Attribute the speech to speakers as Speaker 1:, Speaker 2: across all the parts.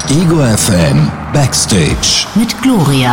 Speaker 1: Ego FM Backstage
Speaker 2: mit Gloria.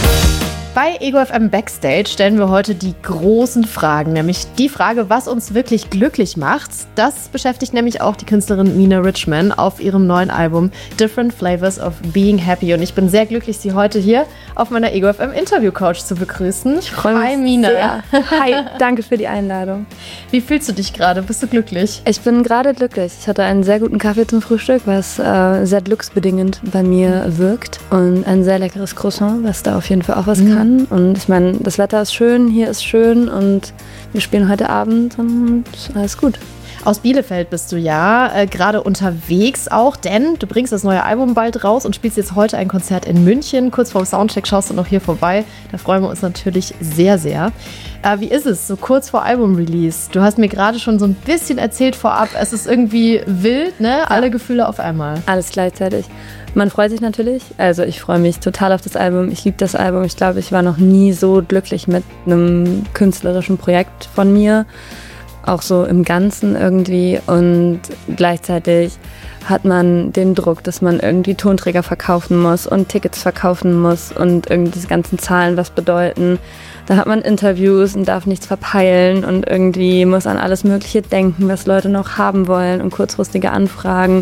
Speaker 3: Bei Ego FM Backstage stellen wir heute die großen Fragen, nämlich die Frage, was uns wirklich glücklich macht. Das beschäftigt nämlich auch die Künstlerin Nina Richman auf ihrem neuen Album Different Flavors of Being Happy. Und ich bin sehr glücklich, Sie heute hier auf meiner Ego FM Interview Couch zu begrüßen.
Speaker 4: Ich freue mich
Speaker 3: Hi, Nina.
Speaker 4: sehr. Hi, danke für die Einladung.
Speaker 3: Wie fühlst du dich gerade? Bist du glücklich?
Speaker 4: Ich bin gerade glücklich. Ich hatte einen sehr guten Kaffee zum Frühstück, was sehr glücksbedingend bei mir wirkt. Und ein sehr leckeres Croissant, was da auf jeden Fall auch was kann. Und ich meine, das Wetter ist schön, hier ist schön und wir spielen heute Abend und alles gut.
Speaker 3: Aus Bielefeld bist du ja gerade unterwegs auch, denn du bringst das neue Album bald raus und spielst jetzt heute ein Konzert in München. Kurz vorm Soundcheck schaust du noch hier vorbei. Da freuen wir uns natürlich sehr, sehr. Wie ist es so kurz vor Album-Release? Du hast mir gerade schon so ein bisschen erzählt vorab, es ist irgendwie wild, ne? Ja. Alle Gefühle auf einmal.
Speaker 4: Alles gleichzeitig. Man freut sich natürlich. Also ich freue mich total auf das Album. Ich liebe das Album. Ich glaube, ich war noch nie so glücklich mit einem künstlerischen Projekt von mir. Auch so im Ganzen irgendwie. Und gleichzeitig hat man den Druck, dass man irgendwie Tonträger verkaufen muss und Tickets verkaufen muss und irgendwie diese ganzen Zahlen was bedeuten. Da hat man Interviews und darf nichts verpeilen und irgendwie muss an alles Mögliche denken, was Leute noch haben wollen und kurzfristige Anfragen.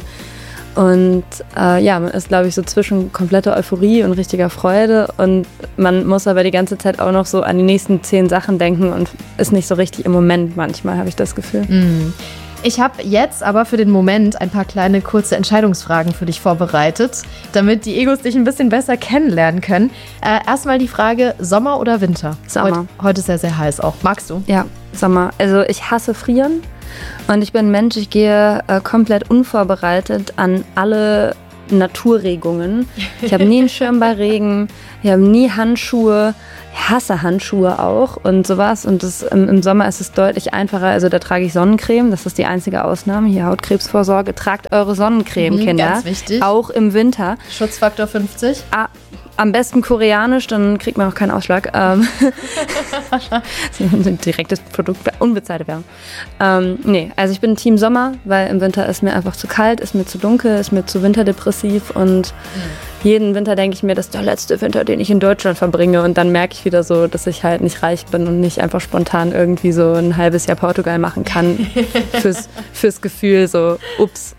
Speaker 4: Und man ist, glaube ich, so zwischen kompletter Euphorie und richtiger Freude und man muss aber die ganze Zeit auch noch so an die nächsten 10 Sachen denken und ist nicht so richtig im Moment manchmal, habe ich das Gefühl.
Speaker 3: Ich habe jetzt aber für den Moment ein paar kleine kurze Entscheidungsfragen für dich vorbereitet, damit die Egos dich ein bisschen besser kennenlernen können. Erstmal die Frage, Sommer oder Winter?
Speaker 4: Sommer.
Speaker 3: Heute ist ja sehr heiß auch. Magst du?
Speaker 4: Ja, Sommer. Also ich hasse Frieren. Und ich bin ein Mensch, ich gehe komplett unvorbereitet an alle Naturregungen. Ich habe nie einen Schirm bei Regen, ich habe nie Handschuhe, ich hasse Handschuhe auch und sowas. Und im Sommer ist es deutlich einfacher, also da trage ich Sonnencreme, das ist die einzige Ausnahme, hier Hautkrebsvorsorge. Tragt eure Sonnencreme, Kinder.
Speaker 3: Ganz wichtig.
Speaker 4: Auch im Winter.
Speaker 3: Schutzfaktor 50.
Speaker 4: Am besten koreanisch, dann kriegt man auch keinen Ausschlag. Direktes Produkt, unbezahlte Werbung. Also ich bin Team Sommer, weil im Winter ist mir einfach zu kalt, ist mir zu dunkel, ist mir zu winterdepressiv und jeden Winter denke ich mir, das ist der letzte Winter, den ich in Deutschland verbringe und dann merke ich wieder so, dass ich halt nicht reich bin und nicht einfach spontan irgendwie so ein halbes Jahr Portugal machen kann fürs Gefühl so, ups.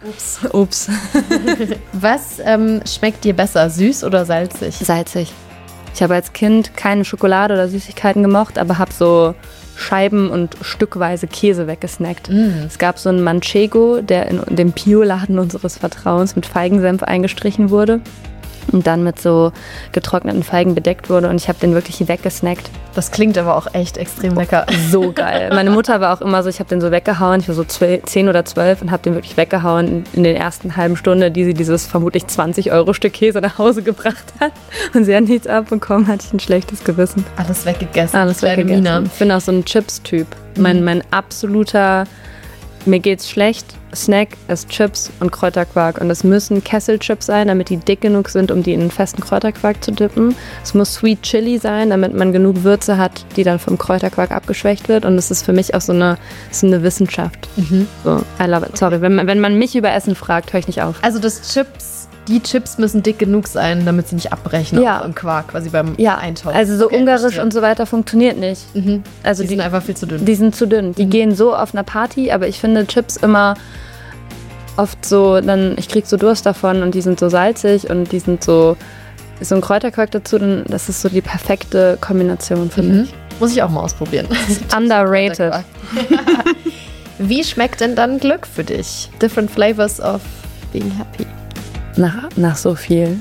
Speaker 3: Was schmeckt dir besser, süß oder salzig?
Speaker 4: Salzig. Ich habe als Kind keine Schokolade oder Süßigkeiten gemocht, aber habe so Scheiben und stückweise Käse weggesnackt. Es gab so einen Manchego, der in dem Bioladen unseres Vertrauens mit Feigensenf eingestrichen wurde und dann mit so getrockneten Feigen bedeckt wurde und ich habe den wirklich weggesnackt.
Speaker 3: Das klingt aber auch echt extrem lecker.
Speaker 4: So geil. Meine Mutter war auch immer so, ich habe den so weggehauen, ich war so 10 oder 12 und habe den wirklich weggehauen in den ersten halben Stunde, die sie dieses vermutlich 20-Euro-Stück Käse nach Hause gebracht hat und sie hat nichts abbekommen, hatte ich ein schlechtes Gewissen.
Speaker 3: Alles weggegessen.
Speaker 4: Alles weggegessen. Ich bin auch so ein Chips-Typ. Mein absoluter, mir geht's schlecht, Snack ist Chips und Kräuterquark. Und es müssen Kesselchips sein, damit die dick genug sind, um die in einen festen Kräuterquark zu dippen. Es muss Sweet Chili sein, damit man genug Würze hat, die dann vom Kräuterquark abgeschwächt wird. Und es ist für mich auch so eine Wissenschaft. So, I love it. Sorry, wenn man mich über Essen fragt, höre ich nicht auf.
Speaker 3: Also die Chips müssen dick genug sein, damit sie nicht abbrechen auch im Quark, quasi beim Eintauchen.
Speaker 4: Also so ungarisch und so weiter funktioniert nicht. Also
Speaker 3: die sind einfach viel zu dünn.
Speaker 4: Die sind zu dünn. Die gehen so auf einer Party, aber ich finde Chips immer oft so, ich krieg so Durst davon und die sind so salzig und die sind so ein Kräuterquark dazu, dann das ist so die perfekte Kombination für mich.
Speaker 3: Muss ich auch mal ausprobieren.
Speaker 4: Underrated.
Speaker 3: Wie schmeckt denn dann Glück für dich? Different Flavors of Being Happy.
Speaker 4: Nach so viel.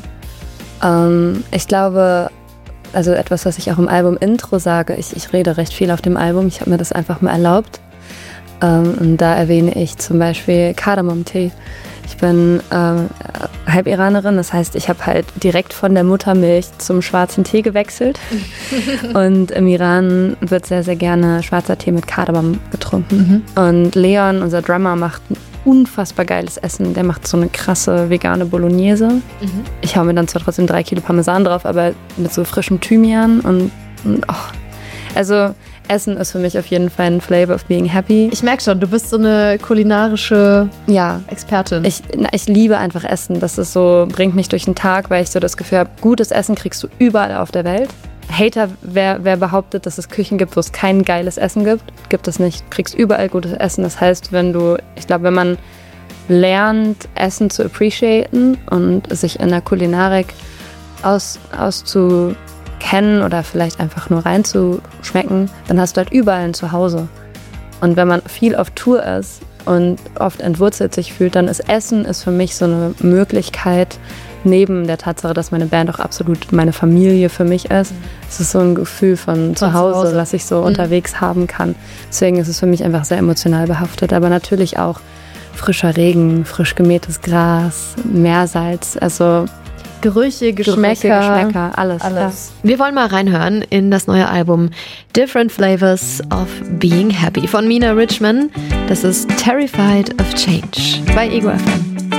Speaker 4: Ich glaube, also etwas, was ich auch im Album-Intro sage, ich rede recht viel auf dem Album, ich habe mir das einfach mal erlaubt. Und da erwähne ich zum Beispiel Kardamomtee. Ich bin halb Iranerin, das heißt, ich habe halt direkt von der Muttermilch zum schwarzen Tee gewechselt. Und im Iran wird sehr, sehr gerne schwarzer Tee mit Kardamom getrunken. Und Leon, unser Drummer, macht unfassbar geiles Essen. Der macht so eine krasse vegane Bolognese. Ich hau mir dann zwar trotzdem 3 Kilo Parmesan drauf, aber mit so frischem Thymian und also Essen ist für mich auf jeden Fall ein Flavor of being happy.
Speaker 3: Ich merke schon, du bist so eine kulinarische Expertin.
Speaker 4: Ich liebe einfach Essen. Das ist so, bringt mich durch den Tag, weil ich so das Gefühl habe, gutes Essen kriegst du überall auf der Welt. Hater, wer behauptet, dass es Küchen gibt, wo es kein geiles Essen gibt, gibt es nicht. Du kriegst überall gutes Essen. Das heißt, wenn man lernt, Essen zu appreciaten und sich in der Kulinarik auszukennen oder vielleicht einfach nur reinzuschmecken, dann hast du halt überall ein Zuhause. Und wenn man viel auf Tour ist und oft entwurzelt sich fühlt, dann ist Essen für mich so eine Möglichkeit, neben der Tatsache, dass meine Band auch absolut meine Familie für mich ist. Es ist so ein Gefühl von Zuhause, was ich so unterwegs haben kann. Deswegen ist es für mich einfach sehr emotional behaftet, aber natürlich auch frischer Regen, frisch gemähtes Gras, Meersalz, also
Speaker 3: Gerüche,
Speaker 4: Geschmäcker, alles.
Speaker 3: Ja. Wir wollen mal reinhören in das neue Album Different Flavors of Being Happy von Mina Richman. Das ist Terrified of Change bei Ego FM.